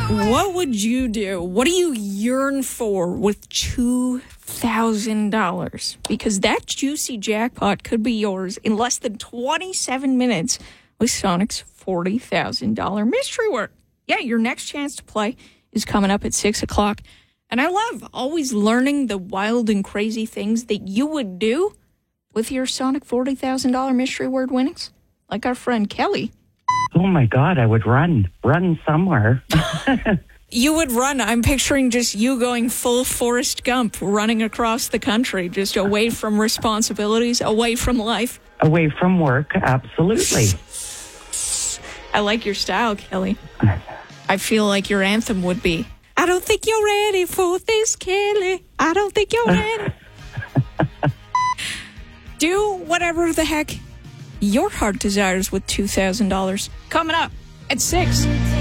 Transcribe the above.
What would you do? What do you yearn for with $2,000? Because that juicy jackpot could be yours in less than 27 minutes with Sonic's $40,000 mystery word. Yeah, your next chance to play is coming up at 6 o'clock. And I love always learning the wild and crazy things that you would do with your Sonic $40,000 mystery word winnings. Like our friend Kelly. Oh, my God, I would run somewhere. You would run. I'm picturing just you going full Forrest Gump, running across the country, just away from responsibilities, away from life. Away from work, absolutely. I like your style, Kelly. I feel like your anthem would be, I don't think you're ready for this, Kelly. I don't think you're ready. Do whatever the heck your heart desires with $2,000. Coming up at 6.